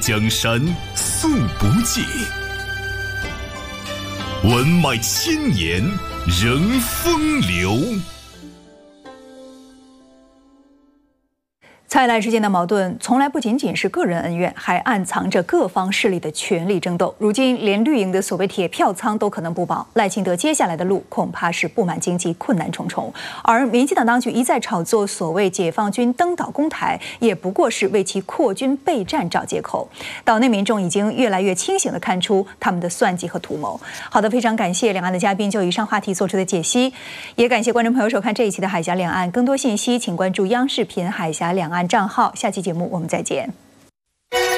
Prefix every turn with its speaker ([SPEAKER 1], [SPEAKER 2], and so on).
[SPEAKER 1] 江山素不尽，文脉千年仍风流。
[SPEAKER 2] 蔡赖之间的矛盾从来不仅仅是个人恩怨，还暗藏着各方势力的权力争斗。如今连绿营的所谓铁票仓都可能不保，赖清德接下来的路恐怕是不满经济困难重重。而民进党当局一再炒作所谓解放军登岛攻台，也不过是为其扩军备战找借口。岛内民众已经越来越清醒地看出他们的算计和图谋。好的，非常感谢两岸的嘉宾就以上话题做出的解析，也感谢观众朋友收看这一期的海峡两岸。更多信息请关注央视频海峡两岸账号。下期节目我们再见。